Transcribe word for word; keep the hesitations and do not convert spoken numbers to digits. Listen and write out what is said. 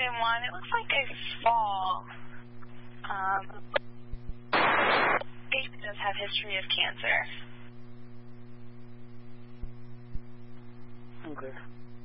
same one. It looks like a fall. Um, patient does have history of cancer. Okay.